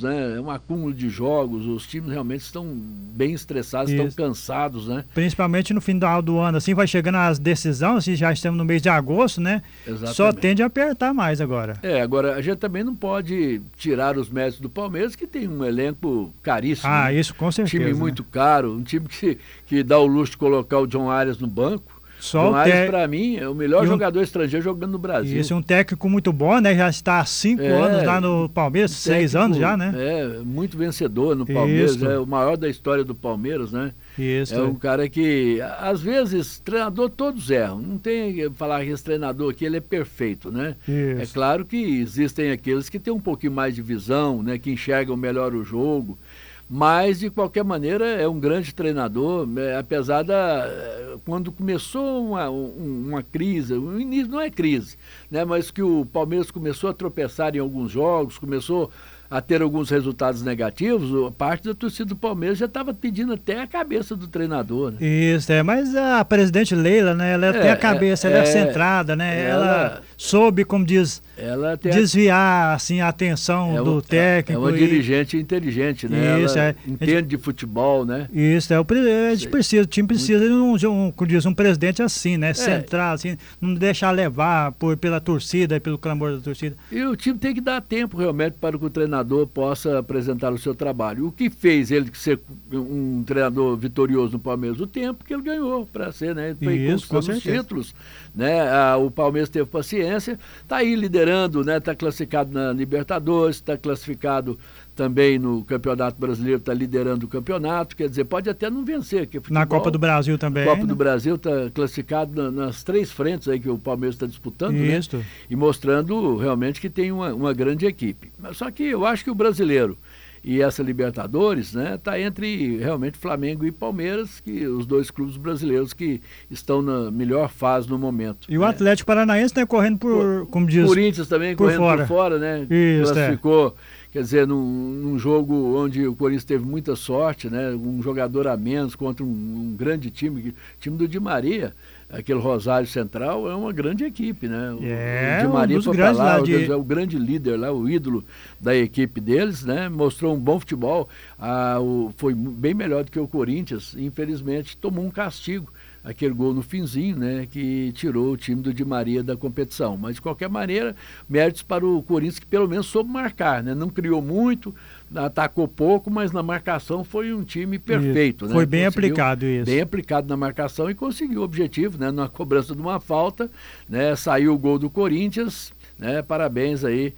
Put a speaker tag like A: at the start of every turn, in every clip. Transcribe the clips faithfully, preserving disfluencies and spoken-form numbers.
A: jogos, né? É um acúmulo de jogos, os times realmente estão bem estressados,
B: Isso.
A: estão cansados, né?
B: Principalmente no final do ano, assim, vai chegando as decisões, assim, já estamos no mês de agosto, né?
A: Exatamente.
B: Só tende a apertar mais agora.
A: É, agora a gente também não pode tirar os méritos do Palmeiras, que tem um elenco caríssimo.
B: Ah,
A: né?
B: isso com certeza.
A: Time
B: né?
A: muito caro, um time que, que dá o luxo de colocar o John Arias no banco.
B: Só
A: John
B: o
A: Arias,
B: te...
A: para mim, é o melhor
B: um...
A: jogador estrangeiro jogando no Brasil.
B: Isso, um técnico muito bom, né? Já está há cinco
A: é,
B: anos lá no Palmeiras,
A: técnico,
B: seis anos já, né?
A: É, muito vencedor no Palmeiras,
B: Isso.
A: é o maior da história do Palmeiras, né?
B: Isso.
A: É um cara que, às vezes, treinador todos erram. Não tem que falar que esse treinador aqui ele é perfeito, né?
B: Isso.
A: É claro que existem aqueles que têm um pouquinho mais de visão, né? Que enxergam melhor o jogo. Mas, de qualquer maneira, é um grande treinador, é, apesar da... Quando começou uma, uma crise, o início não é crise, né? Mas que o Palmeiras começou a tropeçar em alguns jogos, começou a ter alguns resultados negativos, parte da torcida do Palmeiras já estava pedindo até a cabeça do treinador, né?
B: Isso, é, mas a presidente Leila, né, ela é, tem a cabeça, é, ela é, é centrada, né, ela, ela soube, como diz, ela desviar, a, assim, a atenção
A: é
B: do
A: um,
B: técnico.
A: É uma
B: e,
A: dirigente inteligente, né?
B: Isso,
A: ela
B: é,
A: entende gente, de futebol, né?
B: Isso, é, o, a gente precisa, o time precisa de um, um, como diz, um presidente assim, né, é. centrado, assim, não deixar levar por, pela torcida, pelo clamor da torcida.
A: E o time tem que dar tempo realmente para que o treinador possa apresentar o seu trabalho. O que fez ele ser um treinador vitorioso no Palmeiras? O tempo que ele ganhou para ser, né? Ele foi
B: Isso,
A: conquistando os títulos, né? Ah, o Palmeiras teve paciência, está aí liderando, né? Está classificado na Libertadores, está classificado também no Campeonato Brasileiro, está liderando o campeonato, quer dizer, pode até não vencer. Que futebol,
B: na Copa do Brasil também.
A: Copa
B: né?
A: do Brasil está classificado na, nas três frentes aí que o Palmeiras está disputando,
B: Isso.
A: né? E mostrando realmente que tem uma, uma grande equipe. Só que eu acho que o brasileiro e essa Libertadores, né, está entre realmente Flamengo e Palmeiras, que os dois clubes brasileiros que estão na melhor fase no momento.
B: E o
A: né?
B: Atlético Paranaense está correndo por, como diz,
A: Corinthians também
B: por
A: correndo
B: fora.
A: por fora, né?
B: Isso,
A: classificou,
B: é.
A: quer dizer, num, num jogo onde o Corinthians teve muita sorte, né? Um jogador a menos contra um, um grande time, o time do Di Maria. Aquele Rosário Central é uma grande equipe, né? O,
B: é,
A: o Di Maria
B: um dos
A: foi
B: grandes
A: lá,
B: lá
A: o,
B: de...
A: é o grande líder lá, o ídolo da equipe deles, né? Mostrou um bom futebol, ah, o, foi bem melhor do que o Corinthians, infelizmente tomou um castigo, aquele gol no finzinho, né? Que tirou o time do Di Maria da competição. Mas, de qualquer maneira, méritos para o Corinthians, que pelo menos soube marcar, né? Não criou muito, atacou pouco, mas na marcação foi um time perfeito.
B: Né? Foi
A: né?
B: bem
A: Conseguiu,
B: aplicado isso.
A: Bem aplicado na marcação e conseguiu o objetivo, né? Na cobrança de uma falta, né? Saiu o gol do Corinthians, né? Parabéns aí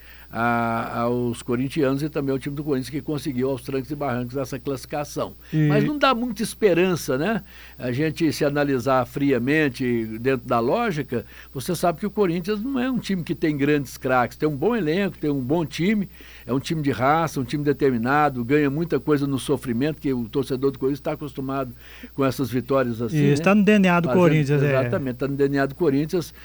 A: a, aos corintianos e também ao time do Corinthians que conseguiu aos trancos e barrancos essa classificação. E... Mas não dá muita esperança, né? A gente se analisar friamente dentro da lógica, você sabe que o Corinthians não é um time que tem grandes craques, tem um bom elenco, tem um bom time, é um time de raça, um time determinado, ganha muita coisa no sofrimento, que o torcedor do Corinthians está acostumado com essas vitórias assim. Isso,
B: está né? no D N A do
A: Fazendo,
B: Corinthians.
A: Exatamente, está é. no D N A do Corinthians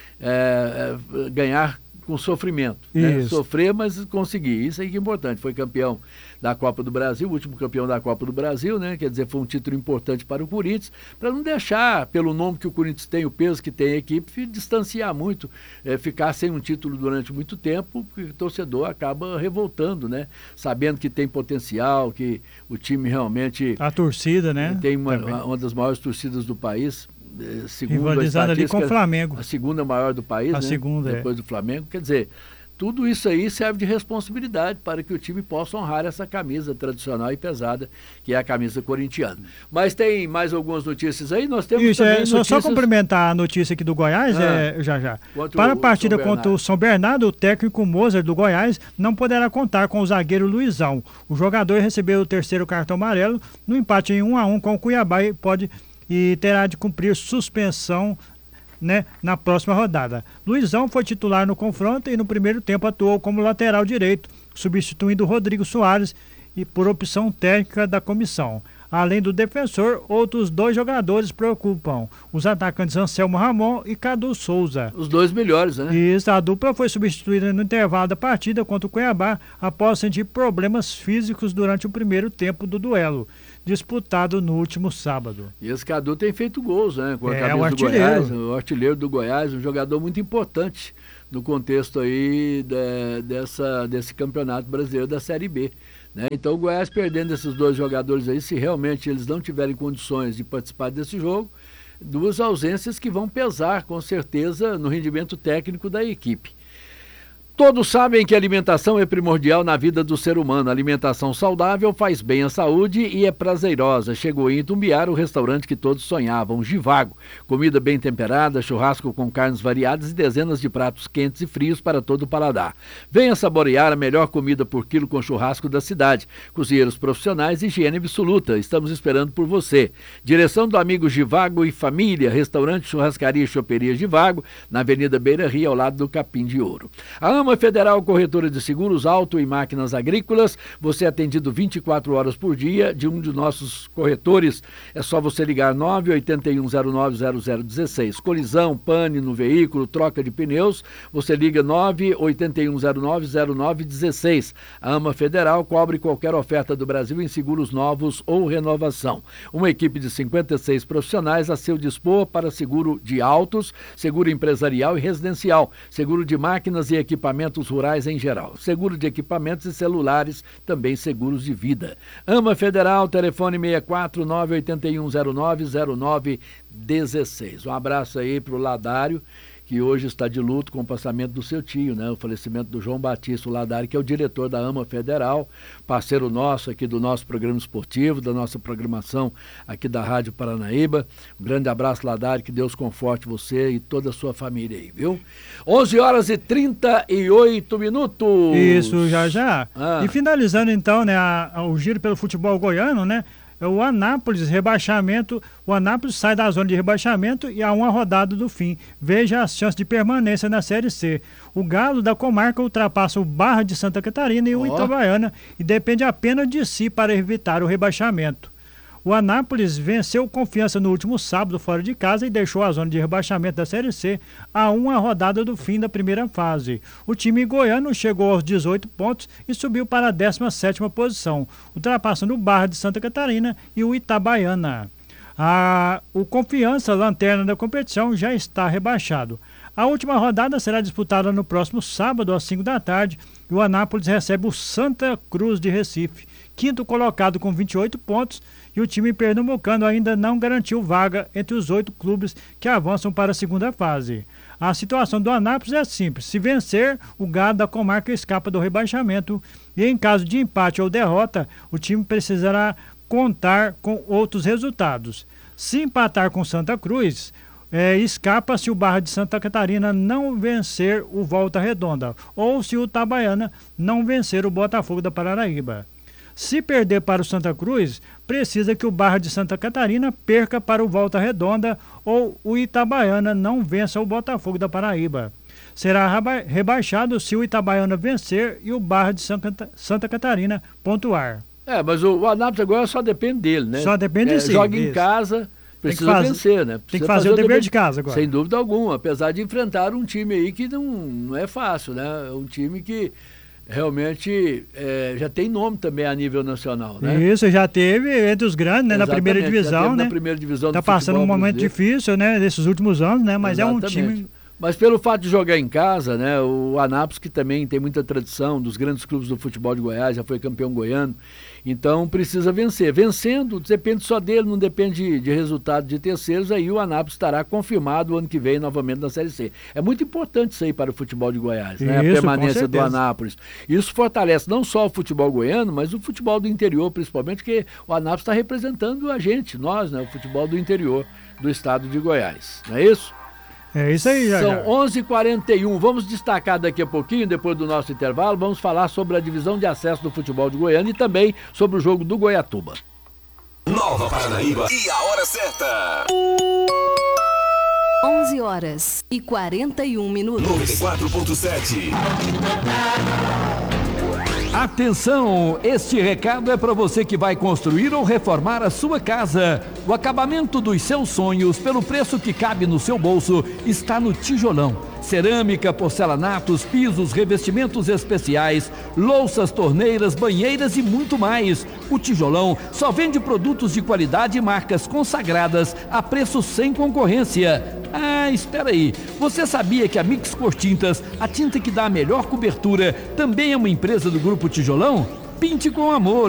A: é, é, ganhar com sofrimento, né? Sofrer, mas conseguir, isso aí que é importante, foi campeão da Copa do Brasil, o último campeão da Copa do Brasil, né? Quer dizer, foi um título importante para o Corinthians, para não deixar, pelo nome que o Corinthians tem, o peso que tem a equipe, distanciar muito, é, ficar sem um título durante muito tempo, porque o torcedor acaba revoltando, né? Sabendo que tem potencial, que o time realmente...
B: A torcida, né?
A: Tem uma, uma das maiores torcidas do país, segundo
B: rivalizando ali com o Flamengo.
A: A segunda maior do país,
B: a
A: né?
B: segunda,
A: depois
B: é.
A: do Flamengo. Quer dizer, tudo isso aí serve de responsabilidade para que o time possa honrar essa camisa tradicional e pesada, que é a camisa corintiana. Mas tem mais algumas notícias aí? Nós temos
B: isso,
A: também
B: é,
A: notícias...
B: Só complementar a notícia aqui do Goiás, ah, é, já já. Para a partida contra o São Bernardo, o técnico Mozart do Goiás não poderá contar com o zagueiro Luizão. O jogador recebeu o terceiro cartão amarelo no empate em um a um com o Cuiabá e pode... e terá de cumprir suspensão, né, na próxima rodada. Luizão foi titular no confronto e no primeiro tempo atuou como lateral direito, substituindo Rodrigo Soares e por opção técnica da comissão. Além do defensor, outros dois jogadores preocupam, os atacantes Anselmo Ramon e Cadu Souza.
A: Os dois melhores, né?
B: Isso, a dupla foi substituída no intervalo da partida contra o Cuiabá após sentir problemas físicos durante o primeiro tempo do duelo, disputado no último sábado.
A: E esse Cadu tem feito gols, né? Com a
B: é,
A: camisa
B: o
A: do Goiás, o artilheiro do Goiás, um jogador muito importante no contexto aí de, dessa, desse campeonato brasileiro da Série B. né? Então o Goiás perdendo esses dois jogadores aí, se realmente eles não tiverem condições de participar desse jogo, duas ausências que vão pesar com certeza no rendimento técnico da equipe. Todos sabem que a alimentação é primordial na vida do ser humano. A alimentação saudável faz bem à saúde e é prazerosa. Chegou em Itumbiara o restaurante que todos sonhavam, Givago. Comida bem temperada, churrasco com carnes variadas e dezenas de pratos quentes e frios para todo o paladar. Venha saborear a melhor comida por quilo com churrasco da cidade. Cozinheiros profissionais e higiene absoluta. Estamos esperando por você. Direção do amigo Givago e Família, restaurante, churrascaria e choperia Givago, na Avenida Beira Rio, ao lado do Capim de Ouro. A AMA Federal Corretora de Seguros, Auto e Máquinas Agrícolas, você é atendido vinte e quatro horas por dia de um de nossos corretores. É só você ligar nove oito um zero nove zero zero um seis. Colisão, pane no veículo, troca de pneus, você liga nove oito um zero nove zero nove um seis. A AMA Federal cobre qualquer oferta do Brasil em seguros novos ou renovação. Uma equipe de cinquenta e seis profissionais a seu dispor para seguro de autos, seguro empresarial e residencial, seguro de máquinas e equipamentos rurais em geral, seguro de equipamentos e celulares, também seguros de vida. AMA Federal, telefone seis quatro nove oito um zero nove zero nove um seis. Um abraço aí pro Ladário, que hoje está de luto com o passamento do seu tio, né? O falecimento do João Batista, o Ladário, que é o diretor da AMA Federal, parceiro nosso aqui do nosso programa esportivo, da nossa programação aqui da Rádio Paranaíba. Um grande abraço, Ladário, que Deus conforte você e toda a sua família aí, viu? onze horas e trinta e oito minutos.
B: Isso, já já. Ah. E finalizando então, né, a, a, o giro pelo futebol goiano, né? O Anápolis, rebaixamento, o Anápolis sai da zona de rebaixamento e há uma rodada do fim. Veja as chances de permanência na Série C. O Galo da comarca ultrapassa o Barra de Santa Catarina e o oh. Itabaiana e depende apenas de si para evitar o rebaixamento. O Anápolis venceu Confiança no último sábado fora de casa e deixou a zona de rebaixamento da Série C a uma rodada do fim da primeira fase. O time goiano chegou aos dezoito pontos e subiu para a décima sétima posição, ultrapassando o Barra de Santa Catarina e o Itabaiana. A, o Confiança, lanterna da competição, já está rebaixado. A última rodada será disputada no próximo sábado, às cinco da tarde, e o Anápolis recebe o Santa Cruz de Recife, quinto colocado com vinte e oito pontos, e o time pernambucano ainda não garantiu vaga entre os oito clubes que avançam para a segunda fase. A situação do Anápolis é simples: se vencer, o Galo da comarca escapa do rebaixamento, e em caso de empate ou derrota, o time precisará contar com outros resultados. Se empatar com Santa Cruz, É, escapa se o Barra de Santa Catarina não vencer o Volta Redonda ou se o Itabaiana não vencer o Botafogo da Paranaíba. Se perder para o Santa Cruz, precisa que o Barra de Santa Catarina perca para o Volta Redonda ou o Itabaiana não vença o Botafogo da Paraíba. Será rebaixado se o Itabaiana vencer e o Barra de Santa Catarina pontuar.
A: É, mas o, o Anápolis agora só depende dele, né?
B: Só depende
A: é,
B: sim.
A: Joga
B: isso.
A: em casa... Precisa
B: fazer,
A: vencer, né? Precisa
B: tem que fazer, fazer o dever, dever de casa agora.
A: Sem dúvida alguma, apesar de enfrentar um time aí que não, não é fácil, né? É um time que realmente é, já tem nome também a nível nacional, né?
B: Isso, já teve entre os grandes, né? Na primeira divisão, né?
A: Na primeira divisão
B: tá passando um momento brasileiro. difícil, né? Nesses últimos anos, né? Mas Exatamente. é um time...
A: Mas pelo fato de jogar em casa, né? O Anápolis, que também tem muita tradição dos grandes clubes do futebol de Goiás, já foi campeão goiano, então precisa vencer. Vencendo, depende só dele, não depende de, de resultado de terceiros, aí o Anápolis estará confirmado o ano que vem novamente na Série C. É muito importante isso aí para o futebol de Goiás, né?
B: Isso,
A: a permanência do Anápolis. Isso fortalece não só o futebol goiano, mas o futebol do interior, principalmente, porque o Anápolis está representando a gente, nós, né? O futebol do interior do estado de Goiás, não é isso?
B: É isso aí, já.
A: São onze e quarenta e um. Vamos destacar daqui a pouquinho, depois do nosso intervalo, vamos falar sobre a divisão de acesso do futebol de Goiânia e também sobre o jogo do Goiatuba.
C: Nova Paranaíba e a hora certa.
D: onze horas e quarenta e um minutos.
C: noventa e quatro ponto sete.
E: Atenção, este recado é para você que vai construir ou reformar a sua casa. O acabamento dos seus sonhos, pelo preço que cabe no seu bolso, está no Tijolão. Cerâmica, porcelanatos, pisos, revestimentos especiais, louças, torneiras, banheiras e muito mais. O Tijolão só vende produtos de qualidade e marcas consagradas a preço sem concorrência. Ah, espera aí. Você sabia que a Mix Cor Tintas, a tinta que dá a melhor cobertura, também é uma empresa do Grupo Tijolão? Pinte com Amor.